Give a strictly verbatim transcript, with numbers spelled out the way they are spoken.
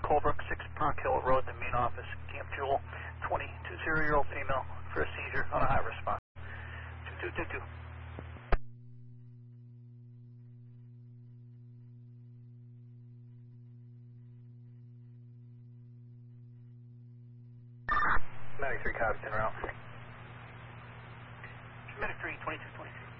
Colebrook, six Park Hill Road, the main office, Camp Jewel, twenty-two-year-old female for a seizure on a high response. two two two two. Medic three, Copy, ten route. Medic three, twenty-two twenty-two.